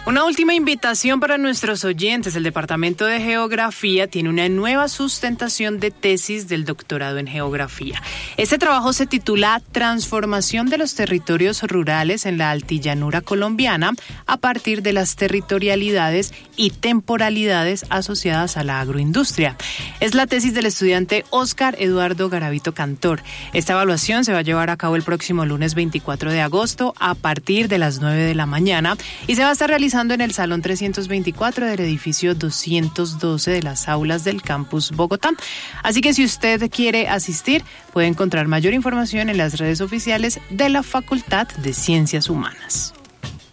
Una última invitación para nuestros oyentes. El Departamento de Geografía tiene una nueva sustentación de tesis del doctorado en Geografía. Este trabajo se titula Transformación de los territorios rurales en la altillanura colombiana a partir de las territorialidades y temporalidades asociadas a la agroindustria. Es la tesis del estudiante Óscar Eduardo Garavito Cantor. Esta evaluación se va a llevar a cabo el próximo lunes 24 de agosto a partir de las 9 de la mañana y se va a estar realizando en el Salón 324 del edificio 212 de las aulas del Campus Bogotá. Así que si usted quiere asistir, puede encontrar mayor información en las redes oficiales de la Facultad de Ciencias Humanas.